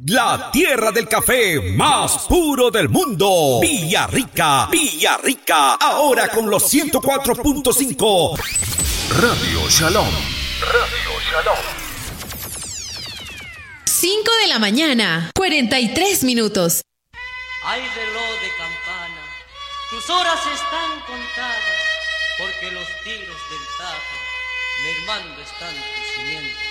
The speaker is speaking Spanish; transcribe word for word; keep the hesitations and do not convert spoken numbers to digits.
La tierra del café más puro del mundo. Villarrica, Villarrica, ahora con los ciento cuatro punto cinco. Radio Shalom. Radio Shalom. cinco de la mañana, cuarenta y tres minutos. Ay, reloj de campana, tus horas están contadas, porque los tiros del Tajo mermando están tus cimientos.